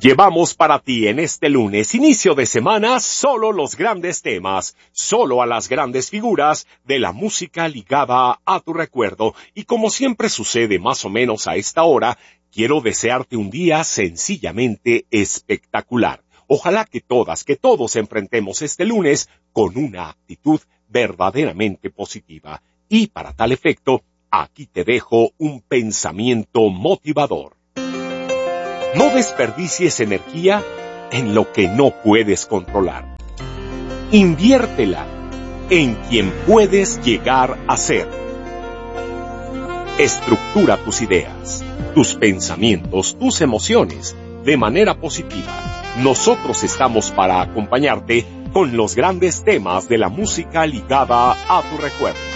Llevamos para ti en este lunes, inicio de semana, solo los grandes temas, solo a las grandes figuras de la música ligada a tu recuerdo. Y como siempre sucede más o menos a esta hora, quiero desearte un día sencillamente espectacular. Ojalá que todos enfrentemos este lunes con una actitud verdaderamente positiva. Y para tal efecto, aquí te dejo un pensamiento motivador. No desperdicies energía en lo que no puedes controlar. Inviértela en quien puedes llegar a ser. Estructura tus ideas, tus pensamientos, tus emociones de manera positiva. Nosotros estamos para acompañarte con los grandes temas de la música ligada a tu recuerdo.